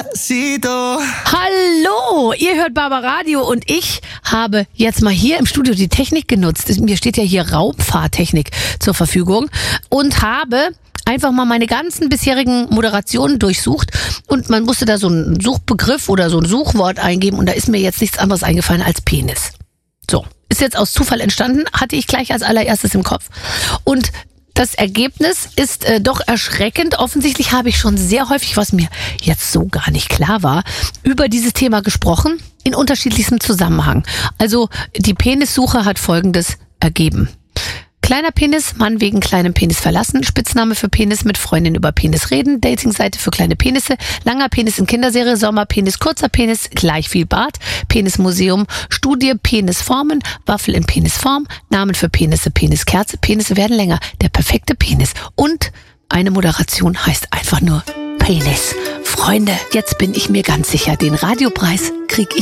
Despacito. Hallo, ihr hört Barbaradio und ich habe jetzt mal hier im Studio die Technik genutzt. Mir steht ja hier Raumfahrttechnik zur Verfügung und habe einfach mal meine ganzen bisherigen Moderationen durchsucht und man musste da so einen Suchbegriff oder so ein Suchwort eingeben und da ist mir jetzt nichts anderes eingefallen als Penis. So, ist jetzt aus Zufall entstanden, hatte ich gleich als allererstes im Kopf und das Ergebnis ist doch erschreckend. Offensichtlich habe ich schon sehr häufig, was mir jetzt so gar nicht klar war, über dieses Thema gesprochen, in unterschiedlichstem Zusammenhang. Also die Penissuche hat Folgendes ergeben. Kleiner Penis, Mann wegen kleinem Penis verlassen, Spitzname für Penis, mit Freundin über Penis reden, Datingseite für kleine Penisse, langer Penis in Kinderserie, Sommerpenis, kurzer Penis, gleich viel Bart, Penismuseum, Studie, Penisformen, Waffel in Penisform, Namen für Penisse, Peniskerze, Penisse werden länger, der perfekte Penis und eine Moderation heißt einfach nur Penis. Freunde, jetzt bin ich mir ganz sicher, den Radiopreis krieg ich